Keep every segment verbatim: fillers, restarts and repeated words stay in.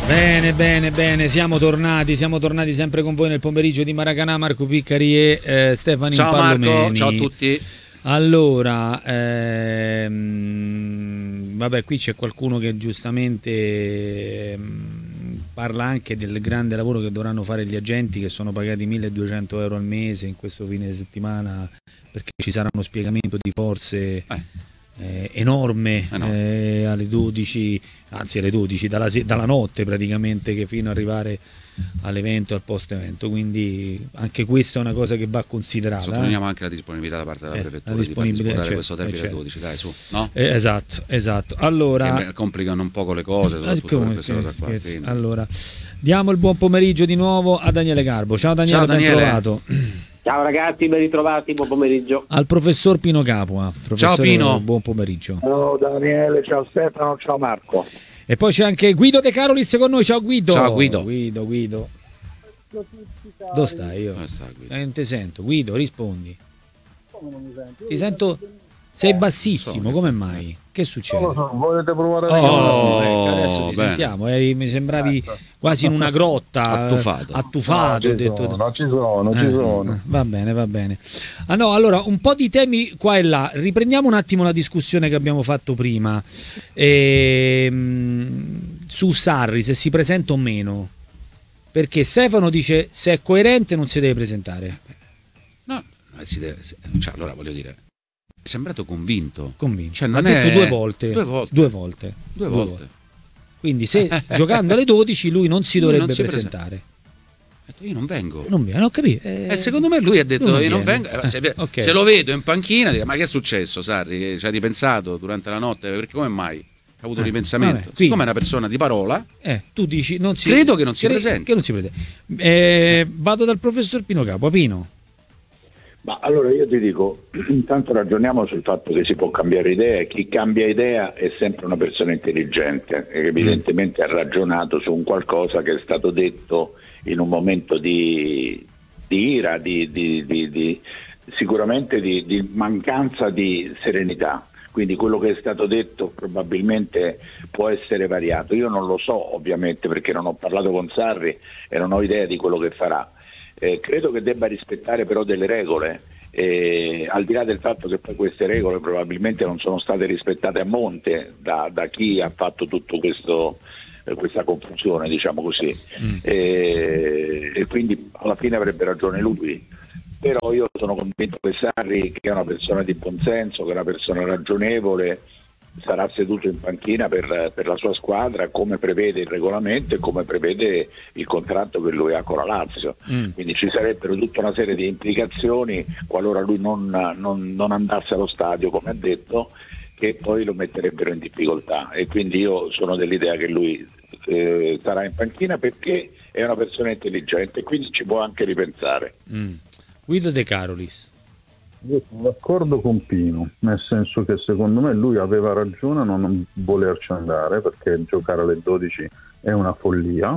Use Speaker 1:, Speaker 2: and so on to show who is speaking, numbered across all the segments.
Speaker 1: Bene, bene, bene, siamo tornati, siamo tornati sempre con voi nel pomeriggio di Maracanã, Marco Piccari e eh, Stefano
Speaker 2: Ciao
Speaker 1: Impallomeni.
Speaker 2: Marco, ciao a tutti.
Speaker 1: Allora, ehm, vabbè, qui c'è qualcuno che giustamente ehm, parla anche del grande lavoro che dovranno fare gli agenti, che sono pagati milleduecento euro al mese in questo fine settimana, perché ci sarà uno spiegamento di forze eh. Eh, enorme,
Speaker 2: eh no.
Speaker 1: eh, alle dodici, anzi alle dodici, dalla, dalla notte praticamente, che fino ad arrivare all'evento, al post evento, quindi anche questa è una cosa che va considerata.
Speaker 2: Sottolineiamo
Speaker 1: eh?
Speaker 2: anche la disponibilità da parte della
Speaker 1: eh,
Speaker 2: prefettura
Speaker 1: la disponibilità,
Speaker 2: di far
Speaker 1: certo,
Speaker 2: questo termine
Speaker 1: certo.
Speaker 2: alle dodici, dai, su, no?
Speaker 1: Eh, esatto, esatto. Allora,
Speaker 2: che complicano un poco le cose, soprattutto
Speaker 1: come,
Speaker 2: per questa
Speaker 1: che,
Speaker 2: cosa qua.
Speaker 1: che,
Speaker 2: Quindi.
Speaker 1: Allora, diamo il buon pomeriggio di nuovo a Daniele Garbo. Ciao Daniele,
Speaker 2: Ciao,
Speaker 1: ben
Speaker 2: Daniele.
Speaker 1: trovato.
Speaker 3: Ciao ragazzi, ben ritrovati, buon pomeriggio.
Speaker 1: Al professor Pino Capua.
Speaker 2: Ciao Pino.
Speaker 1: Buon pomeriggio.
Speaker 4: Ciao Daniele, ciao Stefano, ciao Marco.
Speaker 1: E poi c'è anche Guido De Carolis con noi. Ciao Guido.
Speaker 2: Ciao Guido.
Speaker 1: Guido, Guido. Dove stai io?
Speaker 2: Dove sta, Guido?
Speaker 1: Eh, non ti sento. Guido, rispondi.
Speaker 4: Come non mi senti?
Speaker 1: Ti sento... Sei bassissimo,
Speaker 2: so,
Speaker 1: come mai? Che succede?
Speaker 4: Non lo so, volete provare a
Speaker 1: Oh,
Speaker 2: Oh,
Speaker 1: ecco, adesso ti
Speaker 2: bene.
Speaker 1: sentiamo. Eri, mi sembravi quasi in una grotta.
Speaker 2: Attufato.
Speaker 1: Attufato.
Speaker 4: No,
Speaker 1: ho
Speaker 4: ci
Speaker 1: detto...
Speaker 4: sono, no, ci sono, ci
Speaker 1: Eh,
Speaker 4: sono.
Speaker 1: Va bene, va bene. Ah, no, allora, un po' di temi qua e là. Riprendiamo un attimo la discussione che abbiamo fatto prima. Ehm, su Sarri, se si presenta o meno. Perché Stefano dice se è coerente non si deve presentare.
Speaker 2: No, si deve, cioè, allora voglio dire, è sembrato convinto.
Speaker 1: Convinto.
Speaker 2: Cioè,
Speaker 1: L'ha
Speaker 2: non
Speaker 1: detto
Speaker 2: è...
Speaker 1: due volte.
Speaker 2: Due volte.
Speaker 1: Due volte.
Speaker 2: Due
Speaker 1: Due
Speaker 2: volte.
Speaker 1: volte. Quindi se giocando alle dodici lui non si
Speaker 2: Lui
Speaker 1: dovrebbe
Speaker 2: non si
Speaker 1: presentare.
Speaker 2: Ha detto, io non vengo.
Speaker 1: Non viene, ho capito. Eh,
Speaker 2: E secondo me lui ha detto
Speaker 1: lui non
Speaker 2: io non
Speaker 1: viene.
Speaker 2: vengo. Eh, se,
Speaker 1: Eh, ok.
Speaker 2: se lo vedo in panchina, dirà, ma che è successo, Sarri? Che ci ha ripensato durante la notte? Perché come mai? Ha avuto
Speaker 1: Eh,
Speaker 2: un ripensamento.
Speaker 1: vabbè, quindi-
Speaker 2: Siccome è una persona di parola,
Speaker 1: Eh, tu dici non si,
Speaker 2: Credo che non si
Speaker 1: cre-
Speaker 2: presenti.
Speaker 1: Che non si presenti. Eh, vado dal professor Pino Capua. Pino.
Speaker 4: Ma allora io ti dico, intanto ragioniamo sul fatto che si può cambiare idea, e chi cambia idea è sempre una persona intelligente e evidentemente ha ragionato su un qualcosa che è stato detto in un momento di, di ira, di, di, di, di sicuramente di, di mancanza di serenità. Quindi quello che è stato detto probabilmente può essere variato. Io non lo so ovviamente perché non ho parlato con Sarri e non ho idea di quello che farà. Eh, credo che debba rispettare però delle regole, eh, al di là del fatto che poi queste regole probabilmente non sono state rispettate a monte da, da chi ha fatto tutto questo, eh, questa confusione, diciamo così,
Speaker 1: Mm.
Speaker 4: eh, e quindi alla fine avrebbe ragione lui. Però io sono convinto che Sarri, che è una persona di buonsenso, che è una persona ragionevole, sarà seduto in panchina per, per la sua squadra come prevede il regolamento e come prevede il contratto che lui ha con la Lazio.
Speaker 1: Mm.
Speaker 4: Quindi ci sarebbero tutta una serie di implicazioni qualora lui non, non, non andasse allo stadio, come ha detto, che poi lo metterebbero in difficoltà. E quindi io sono dell'idea che lui eh, sarà in panchina perché è una persona intelligente e quindi ci può anche ripensare.
Speaker 1: Mm. Guido De Carolis.
Speaker 5: Io sono d'accordo con Pino, nel senso che secondo me lui aveva ragione a non volerci andare, perché giocare alle dodici è una follia,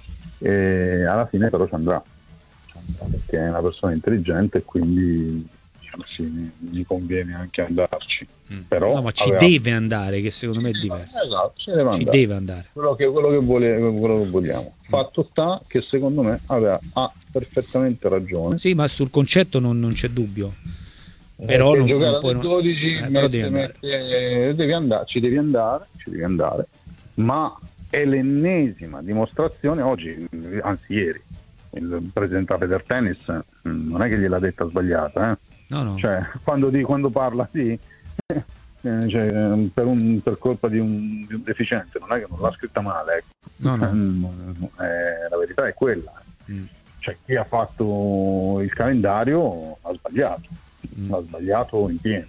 Speaker 5: e alla fine però ci andrà, ci andrà perché è una persona intelligente e quindi diciamo, sì, gli conviene anche andarci.
Speaker 1: Mm.
Speaker 5: Però
Speaker 1: No, ma ci
Speaker 5: aveva-
Speaker 1: deve andare, che secondo me è diverso.
Speaker 5: Esatto, ci deve
Speaker 1: Ci
Speaker 5: andare.
Speaker 1: deve andare.
Speaker 5: Quello che, quello che, vuole, quello che vogliamo. Fatto sta che secondo me aveva ha perfettamente ragione.
Speaker 1: Sì, ma sul concetto non, non c'è dubbio. Però
Speaker 5: Perché
Speaker 1: non,
Speaker 5: giocare
Speaker 1: non puoi
Speaker 5: alle
Speaker 1: non-
Speaker 5: dodici
Speaker 1: eh, però
Speaker 5: mette-
Speaker 1: devi andare.
Speaker 5: mette- devi andare, ci devi andare, ci devi andare, ma è l'ennesima dimostrazione oggi, anzi ieri, il presidente della Federtennis mh, non è che gliel'ha detta sbagliata, eh?
Speaker 1: No, no.
Speaker 5: Cioè quando, di, quando parla sì, eh, cioè, per, un, per colpa di un, di un deficiente, non è che non l'ha scritta male, ecco.
Speaker 1: No, no.
Speaker 5: Eh, la verità è quella.
Speaker 1: Mm.
Speaker 5: Cioè chi ha fatto il calendario ha sbagliato,
Speaker 1: Mm.
Speaker 5: ha sbagliato in pieno.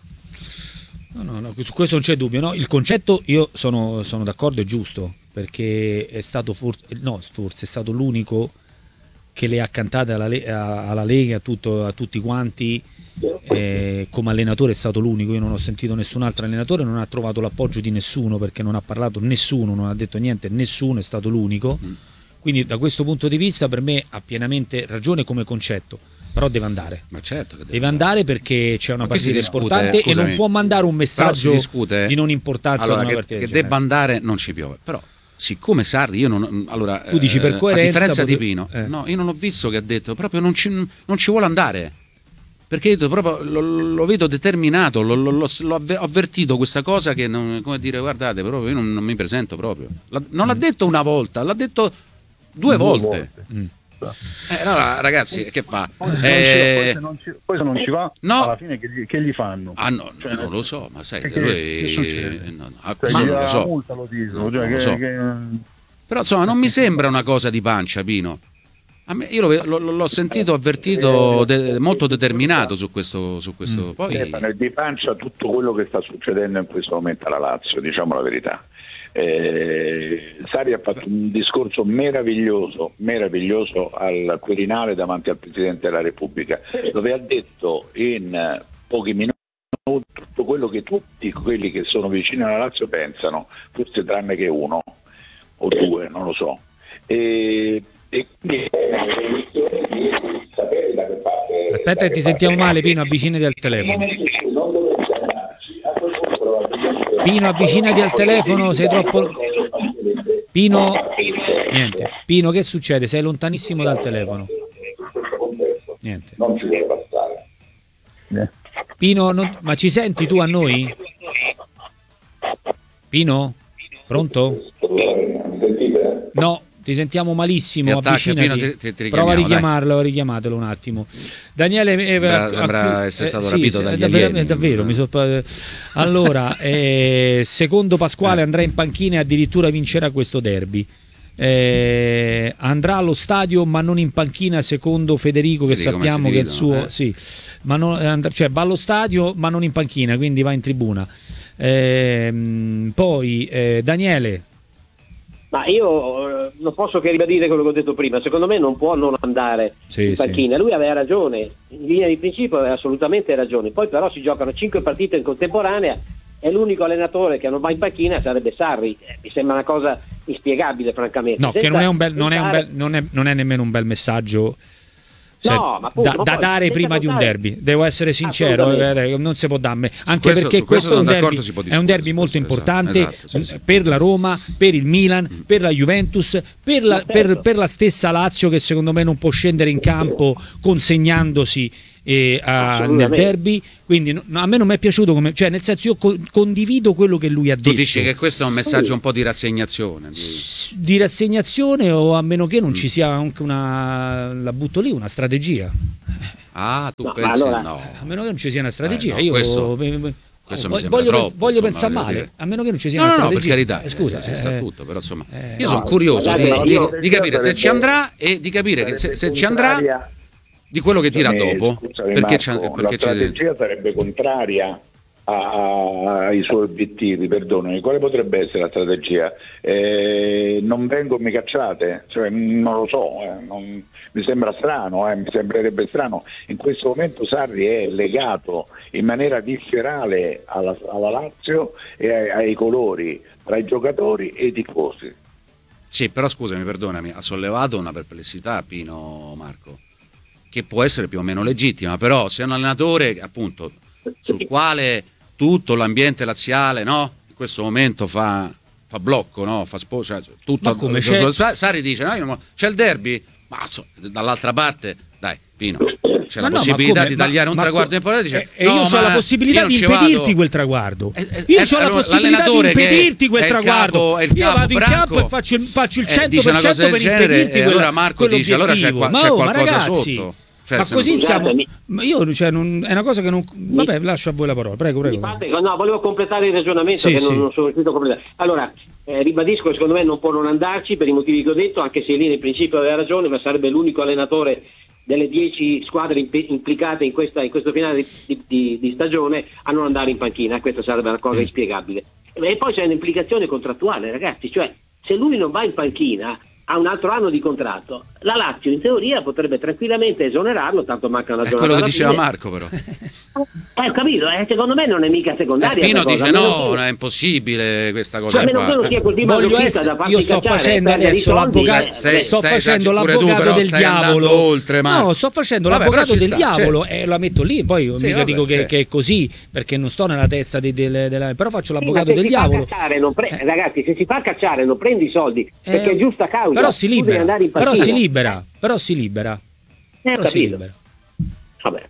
Speaker 1: No, no, no, su questo non c'è dubbio. No? Il concetto io sono, sono d'accordo, è giusto, perché è stato forse, no, forse è stato l'unico che le ha cantate alla, Le- a- alla Lega, a, tutto, a tutti quanti, eh, come allenatore è stato l'unico. Io non ho sentito nessun altro allenatore, non ha trovato l'appoggio di nessuno, perché non ha parlato nessuno, non ha detto niente, nessuno, è stato l'unico.
Speaker 2: Mm.
Speaker 1: Quindi da questo punto di vista per me ha pienamente ragione come concetto, però deve andare.
Speaker 2: ma certo che
Speaker 1: Deve andare perché c'è una
Speaker 2: Ma qui si
Speaker 1: partita
Speaker 2: discute,
Speaker 1: importante e
Speaker 2: scusami,
Speaker 1: non può mandare un
Speaker 2: Però si
Speaker 1: messaggio
Speaker 2: discute
Speaker 1: di non importanza
Speaker 2: allora,
Speaker 1: di una
Speaker 2: che,
Speaker 1: partita
Speaker 2: che
Speaker 1: del genere.
Speaker 2: debba andare non ci piove, però siccome Sarri, io non allora
Speaker 1: tu dici per
Speaker 2: eh,
Speaker 1: coerenza,
Speaker 2: a differenza
Speaker 1: potre...
Speaker 2: di Pino,
Speaker 1: eh.
Speaker 2: no, io non ho visto che ha detto proprio non ci, non ci vuole andare. Perché io proprio lo, lo vedo determinato, lo, lo, lo, l'ho avvertito questa cosa che non, come dire, guardate, proprio io non, non mi presento proprio. La, non l'ha detto una volta, l'ha detto due, due volte. volte. Mm. Eh, allora, ragazzi, che fa?
Speaker 5: Poi,
Speaker 2: eh...
Speaker 5: se non ci, poi se non ci va,
Speaker 2: no.
Speaker 5: alla fine che gli, che gli fanno?
Speaker 2: Ah no, cioè, non lo so, ma sai, che, lui
Speaker 5: che
Speaker 2: no, no,
Speaker 5: cioè,
Speaker 2: ma non lo so.
Speaker 5: Multa, lo dico,
Speaker 2: no,
Speaker 5: cioè,
Speaker 2: non
Speaker 5: che,
Speaker 2: lo so.
Speaker 5: Che...
Speaker 2: Però insomma non mi sembra una cosa di pancia, Pino. A me, io lo, lo, l'ho sentito avvertito de, molto determinato su questo, su questo.
Speaker 4: Mm.
Speaker 2: Poi...
Speaker 4: Eh, di pancia tutto quello che sta succedendo in questo momento alla Lazio, diciamo la verità. Eh, Sarri ha fatto un discorso meraviglioso, meraviglioso al Quirinale davanti al Presidente della Repubblica, dove ha detto in pochi minuti tutto quello che tutti quelli che sono vicini alla Lazio pensano, forse tranne che uno o due, non lo so. E, e quindi
Speaker 1: aspetta che ti sentiamo male, Pino, avvicinati al telefono. Pino, avvicinati al telefono, sei troppo... Pino, niente. Pino, che succede? Sei lontanissimo dal telefono. Niente.
Speaker 4: Non ci vuole passare.
Speaker 1: Pino, non... ma ci senti tu a noi? Pino? Pronto? No, ti sentiamo malissimo.
Speaker 2: Ti attacca,
Speaker 1: avvicinati.
Speaker 2: Pino, ti, ti
Speaker 1: Prova a richiamarlo, dai. richiamatelo un attimo. Daniele, eh,
Speaker 2: sembra, sembra essere stato
Speaker 1: eh,
Speaker 2: rapito
Speaker 1: sì,
Speaker 2: dagli
Speaker 1: davvero,
Speaker 2: alieni.
Speaker 1: davvero mi so... Allora, eh, secondo Pasquale
Speaker 2: eh.
Speaker 1: andrà in panchina e addirittura vincerà questo derby. Eh, andrà allo stadio ma non in panchina, secondo Federico, che
Speaker 2: Federico,
Speaker 1: sappiamo che è il suo
Speaker 2: eh.
Speaker 1: sì, ma non, and- cioè va allo stadio ma non in panchina, quindi va in tribuna. Eh, poi eh, Daniele.
Speaker 3: Ma io eh, non posso che ribadire quello che ho detto prima, secondo me non può non andare
Speaker 1: sì,
Speaker 3: in panchina, sì. Lui aveva ragione, in linea di principio aveva assolutamente ragione, poi però si giocano cinque partite in contemporanea e l'unico allenatore che non va in panchina sarebbe Sarri, eh, mi sembra una cosa inspiegabile francamente.
Speaker 1: No,
Speaker 3: senza,
Speaker 1: che non è, un bel, non, è un bel, non, è, non è nemmeno un bel messaggio. Cioè,
Speaker 3: no, ma appunto,
Speaker 1: da, da dare prima di un derby, devo essere sincero, eh, non si può darmi, anche
Speaker 2: questo,
Speaker 1: perché questo, questo è, un derby, è un derby molto
Speaker 2: questo,
Speaker 1: importante
Speaker 2: esatto, sì, sì.
Speaker 1: per la Roma, per il Milan, mm. per la Juventus, per la, per, per la stessa Lazio, che secondo me non può scendere in campo consegnandosi eh, a, nel derby. Quindi no, a me non mi è piaciuto, come, cioè nel senso io co- condivido quello che lui ha detto.
Speaker 2: Tu dici che questo è un messaggio un po' di rassegnazione, di,
Speaker 1: di rassegnazione, o a meno che non mm. ci sia anche una, la butto lì, una strategia.
Speaker 2: Ah, tu
Speaker 3: no,
Speaker 2: pensi
Speaker 3: allora,
Speaker 2: no.
Speaker 1: A meno che non ci sia una strategia,
Speaker 2: eh, no,
Speaker 1: io
Speaker 2: questo,
Speaker 1: eh,
Speaker 2: questo
Speaker 1: voglio,
Speaker 2: voglio, troppo,
Speaker 1: voglio
Speaker 2: insomma,
Speaker 1: pensare male,
Speaker 2: dire.
Speaker 1: a meno che non ci sia
Speaker 2: no,
Speaker 1: una
Speaker 2: no,
Speaker 1: strategia.
Speaker 2: no, per carità,
Speaker 1: eh, scusa,
Speaker 2: si
Speaker 1: eh,
Speaker 2: sa tutto, però insomma,
Speaker 1: eh,
Speaker 2: io
Speaker 1: no,
Speaker 2: sono curioso
Speaker 3: magari,
Speaker 2: di,
Speaker 3: no,
Speaker 2: di,
Speaker 3: io,
Speaker 2: di capire se ci andrà e di capire che se, se ci andrà di quello che tira
Speaker 4: scusami,
Speaker 2: dopo,
Speaker 4: scusami,
Speaker 2: perché,
Speaker 4: Marco,
Speaker 2: perché
Speaker 4: la
Speaker 2: c'è...
Speaker 4: strategia sarebbe contraria a, ai suoi obiettivi, perdonami, quale potrebbe essere la strategia? Eh, non vengo mi cacciate, cioè, non lo so, eh, non, mi sembra strano, eh, mi sembrerebbe strano. In questo momento Sarri è legato in maniera viscerale alla, alla Lazio e ai, ai colori tra i giocatori e i tifosi.
Speaker 2: Sì, però scusami, perdonami, ha sollevato una perplessità Pino, Marco, che può essere più o meno legittima, però se è un allenatore appunto sul quale tutto l'ambiente laziale, no, in questo momento fa, fa blocco, no, fa sposa, cioè, tutto
Speaker 1: ma come
Speaker 2: c'è...
Speaker 1: c'è...
Speaker 2: Sari dice no, non... c'è il derby, ma so, dall'altra parte dai Pino, c'è
Speaker 1: ma
Speaker 2: la
Speaker 1: no,
Speaker 2: possibilità
Speaker 1: come,
Speaker 2: di tagliare un
Speaker 1: ma,
Speaker 2: traguardo importante, dice,
Speaker 1: e
Speaker 2: no,
Speaker 1: io ho la possibilità di impedirti vado... quel traguardo,
Speaker 2: eh, eh,
Speaker 1: io
Speaker 2: eh,
Speaker 1: ho la possibilità di impedirti quel traguardo,
Speaker 2: capo,
Speaker 1: io vado in
Speaker 2: branco,
Speaker 1: campo e faccio il, faccio il
Speaker 2: eh,
Speaker 1: cento per cento per
Speaker 2: genere,
Speaker 1: impedirti
Speaker 2: eh,
Speaker 1: quella,
Speaker 2: allora Marco dice allora c'è, qua,
Speaker 1: ma
Speaker 2: c'è
Speaker 1: oh,
Speaker 2: qualcosa
Speaker 1: ma ragazzi,
Speaker 2: sotto. Cioè,
Speaker 1: ma così
Speaker 2: non...
Speaker 1: siamo, ma io cioè, non, è una cosa che non, vabbè, lascio a voi la parola, prego, prego.
Speaker 3: Infatti, no, volevo completare il ragionamento,
Speaker 1: sì,
Speaker 3: che
Speaker 1: sì.
Speaker 3: non, non sono riuscito a completare. Allora, eh, ribadisco, secondo me non può non andarci per i motivi che ho detto, anche se lì nel principio aveva ragione, ma sarebbe l'unico allenatore delle dieci squadre imp- implicate in, questa, in questo finale di, di, di stagione a non andare in panchina. Questa sarebbe una cosa inspiegabile. E poi c'è un'implicazione contrattuale, ragazzi, cioè se lui non va in panchina ha un altro anno di contratto. La Lazio in teoria potrebbe tranquillamente esonerarlo, tanto manca una
Speaker 2: È
Speaker 3: giornata.
Speaker 2: quello che
Speaker 3: alla
Speaker 2: diceva
Speaker 3: fine.
Speaker 2: Marco, però.
Speaker 3: Eh, ho capito, eh, secondo me non è mica
Speaker 2: Eh,
Speaker 3: secondaria.
Speaker 2: Pino
Speaker 3: questa
Speaker 2: dice
Speaker 3: cosa.
Speaker 2: no,
Speaker 3: Almeno
Speaker 2: è impossibile questa
Speaker 3: tu-
Speaker 2: cosa
Speaker 3: cioè, almeno
Speaker 2: qua.
Speaker 3: tu non sia così
Speaker 1: Voglio
Speaker 3: masochista
Speaker 1: essere-
Speaker 3: da farti
Speaker 1: io sto
Speaker 3: cacciare,
Speaker 1: facendo
Speaker 3: perdere i
Speaker 1: adesso
Speaker 3: soldi,
Speaker 1: l'avvocato,
Speaker 3: eh,
Speaker 2: Sei-
Speaker 1: sto
Speaker 2: stai
Speaker 1: facendo
Speaker 2: esager- pure tu,
Speaker 1: l'avvocato
Speaker 2: però
Speaker 1: del
Speaker 2: stai andando
Speaker 1: diavolo.
Speaker 2: oltre, ma-
Speaker 1: No, sto facendo
Speaker 2: Vabbè,
Speaker 1: l'avvocato
Speaker 2: però ci
Speaker 1: del
Speaker 2: sta,
Speaker 1: diavolo
Speaker 2: cioè.
Speaker 1: e la metto lì, poi
Speaker 2: Sì,
Speaker 1: mica
Speaker 2: vabbè,
Speaker 1: dico che,
Speaker 2: cioè.
Speaker 1: che è così, perché non sto nella testa di- del- della, però faccio
Speaker 3: Sì, ma
Speaker 1: l'avvocato
Speaker 3: se
Speaker 1: del
Speaker 3: si
Speaker 1: diavolo.
Speaker 3: Fa cacciare, non pre-
Speaker 1: Eh.
Speaker 3: Ragazzi, se si fa cacciare non prendi i soldi, perché
Speaker 1: Eh,
Speaker 3: è giusta causa.
Speaker 1: Però si
Speaker 3: tu devi
Speaker 1: libera,
Speaker 3: andare in
Speaker 1: però
Speaker 3: partita.
Speaker 1: si libera, però si libera.
Speaker 3: Eh, ho
Speaker 1: Però si
Speaker 3: capito.
Speaker 1: libera.
Speaker 3: Vabbè.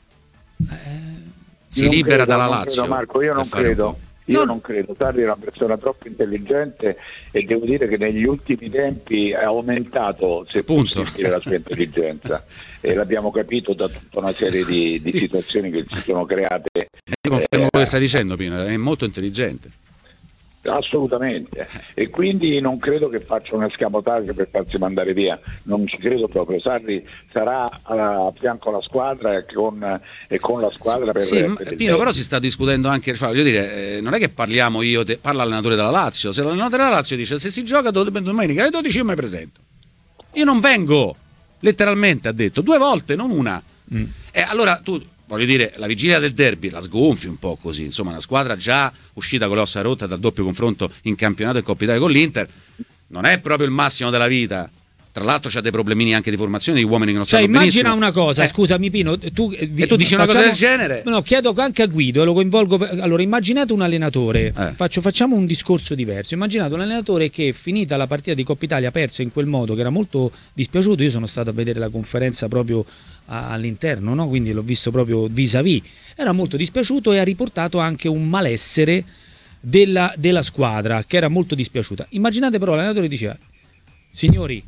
Speaker 2: Si
Speaker 4: Non
Speaker 2: libera
Speaker 4: credo,
Speaker 2: dalla
Speaker 4: non
Speaker 2: Lazio.
Speaker 4: credo, Marco, io
Speaker 2: per
Speaker 4: non
Speaker 2: fare un
Speaker 4: credo.
Speaker 2: po'.
Speaker 4: Io
Speaker 1: No.
Speaker 4: non credo, Sarri è una persona troppo intelligente e devo dire che negli ultimi tempi ha aumentato, se
Speaker 2: Appunto.
Speaker 4: possibile, la sua intelligenza e l'abbiamo capito da tutta una serie di, di situazioni che si sono create.
Speaker 2: Io confermo quello che stai dicendo, Pino, è molto intelligente.
Speaker 4: Assolutamente, e quindi non credo che faccia un escamotage per farsi mandare via, non ci credo proprio. Sarri sarà a fianco alla squadra e con, e con la squadra per,
Speaker 2: Sì, ma,
Speaker 4: per il
Speaker 2: Pino,
Speaker 4: bene.
Speaker 2: però si sta discutendo anche, cioè, voglio dire, eh, non è che parliamo io, te, parla l'allenatore della Lazio, se l'allenatore della Lazio dice se si gioca do- domenica alle dodici io mi presento, io non vengo, letteralmente ha detto, due volte, non una.
Speaker 1: Mm.
Speaker 2: E allora tu, voglio dire, la vigilia del derby la sgonfi un po' così, insomma una squadra già uscita con le ossa rotte dal doppio confronto in campionato e Coppa Italia con l'Inter, non è proprio il massimo della vita. Tra l'altro c'ha dei problemini anche di formazione di uomini che non
Speaker 1: Cioè,
Speaker 2: stanno
Speaker 1: immagina
Speaker 2: benissimo.
Speaker 1: una cosa,
Speaker 2: Eh,
Speaker 1: scusami Pino, tu, eh, vi-
Speaker 2: E tu dici una cosa del genere?
Speaker 1: No, chiedo anche a Guido e lo coinvolgo. per- Allora, immaginate un allenatore,
Speaker 2: Eh.
Speaker 1: faccio, facciamo un discorso diverso. Immaginate un allenatore che, finita la partita di Coppa Italia, perso in quel modo, che era molto dispiaciuto. Io sono stato a vedere la conferenza proprio a- all'interno, no? Quindi l'ho visto proprio vis-à-vis. Era molto dispiaciuto e ha riportato anche un malessere della, della squadra, che era molto dispiaciuta. Immaginate però l'allenatore diceva: signori,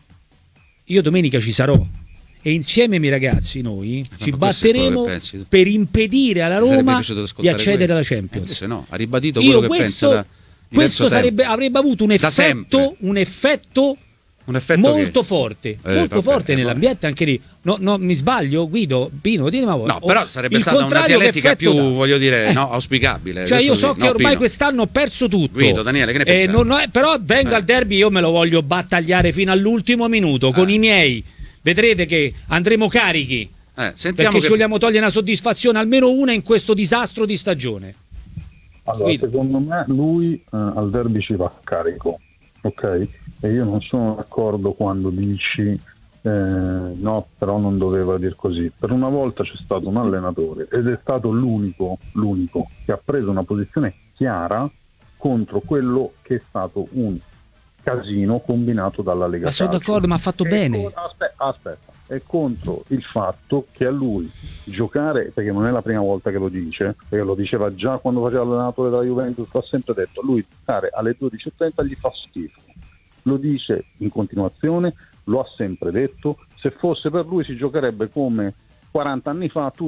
Speaker 1: io domenica ci sarò e insieme ai miei ragazzi noi ci
Speaker 2: ma questo è quello
Speaker 1: batteremo
Speaker 2: che pensi tu.
Speaker 1: per impedire alla
Speaker 2: Ti sarebbe
Speaker 1: Roma
Speaker 2: piaciuto
Speaker 1: di
Speaker 2: ascoltare
Speaker 1: accedere
Speaker 2: quello?
Speaker 1: alla
Speaker 2: Eh,
Speaker 1: Champions.
Speaker 2: invece no, ha ribadito
Speaker 1: Io
Speaker 2: quello che
Speaker 1: questo,
Speaker 2: pensa da diverso
Speaker 1: questo
Speaker 2: tempo.
Speaker 1: sarebbe, avrebbe avuto un
Speaker 2: Da sempre.
Speaker 1: effetto, un effetto
Speaker 2: Un effetto
Speaker 1: molto
Speaker 2: che-
Speaker 1: forte,
Speaker 2: Eh,
Speaker 1: molto
Speaker 2: vabbè,
Speaker 1: forte
Speaker 2: eh,
Speaker 1: nell'ambiente anche lì. No, no, mi sbaglio, Guido, Pino, dimmi una volta.
Speaker 2: No, però sarebbe
Speaker 1: Il
Speaker 2: stata una
Speaker 1: contrario, che
Speaker 2: dialettica
Speaker 1: effetto
Speaker 2: più,
Speaker 1: dà?
Speaker 2: voglio dire,
Speaker 1: Eh.
Speaker 2: no, auspicabile.
Speaker 1: Cioè io
Speaker 2: Adesso
Speaker 1: so
Speaker 2: sì.
Speaker 1: che
Speaker 2: No,
Speaker 1: ormai
Speaker 2: Pino.
Speaker 1: quest'anno ho perso tutto.
Speaker 2: Guido, Daniele, che ne
Speaker 1: Eh,
Speaker 2: pensi?
Speaker 1: non ho- però vengo
Speaker 2: Eh.
Speaker 1: al derby, io me lo voglio battagliare fino all'ultimo minuto con
Speaker 2: Eh.
Speaker 1: i miei. Vedrete che andremo carichi.
Speaker 2: Eh, sentiamo
Speaker 1: Perché
Speaker 2: che...
Speaker 1: ci vogliamo togliere una soddisfazione, almeno una in questo disastro di stagione.
Speaker 5: Allora,
Speaker 1: Guido.
Speaker 5: secondo me lui eh, al derby ci va carico, ok? E io non sono d'accordo quando dici eh, no, però non doveva dir così. Per una volta c'è stato un allenatore ed è stato l'unico, l'unico che ha preso una posizione chiara contro quello che è stato un casino combinato dalla Lega
Speaker 1: Ma sono
Speaker 5: Calcio.
Speaker 1: d'accordo, ma ha fatto
Speaker 5: E
Speaker 1: bene.
Speaker 5: con- aspetta, aspetta, è contro il fatto che a lui giocare, perché non è la prima volta che lo dice, perché lo diceva già quando faceva l'allenatore della Juventus, ha sempre detto, a lui giocare alle dodici e trenta gli fa schifo. Lo dice in continuazione, lo ha sempre detto, se fosse per lui si giocherebbe come quaranta anni fa, tu